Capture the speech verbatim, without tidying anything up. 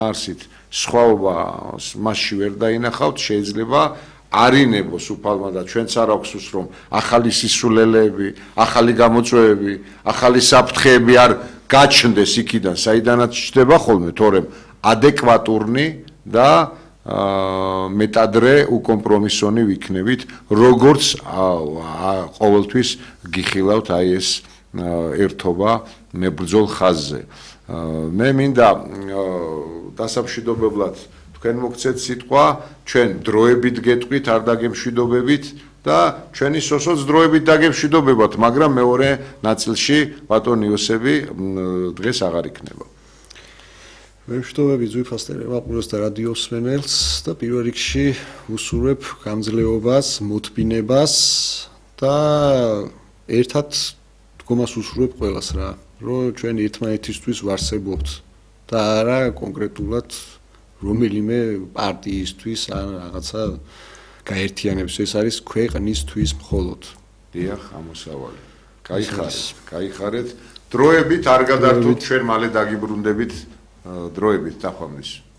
არსით სხვაობას მასში ვერ დაინახავთ, შეიძლება არინებოს უფალმა და ჩვენც არ აქვს უსს რომ ახალი სისულელეები, ახალი გამოწვევები, ახალი საფრთხეები არ გაჩნდეს იქიდან, საიდანაც ჩნდება ხოლმე, თორემ ადეკვატურნი და მეტადრე უკომპრომისონი ვიქნებით, როგორც ყოველთვის გიხილავთ აი ეს ერთობა მებრძოლ ხაზზე. მე მინდა დასამშვიდობებლად თქვენ მოგცეთ სიტყვა, ჩვენ დროებით გეტყვით, არ დაგემშვიდობებით და ჩვენი სოსოც დროებით დაგემშვიდობებათ, მაგრამ მეორე ნაწილში ბატონ იოსები დღეს აღარ იქნება. მემშვიდობები ძვირფასტერ ემაყურებს და რადიოსმენელს და პირველ რიგში ვუსურვებ გამძლეობას, მოთბინებას და ერთად დგომას უსურვებ ყველას რა, რომ ჩვენ ერთმანეთისთვის ვარსებობთ და არა კონკრეტულად რომელიმე პარტიისთვის ან რაღაცა გაერთიანების, ეს არის ქვეყნისთვის მხოლოდ. დიახ, ამოსავალი. გაიხარეთ, გაიხარეთ. დროებით არ გადართოთ, ჩვენ მალე დაგიბრუნდებით დროებით დახვამდის.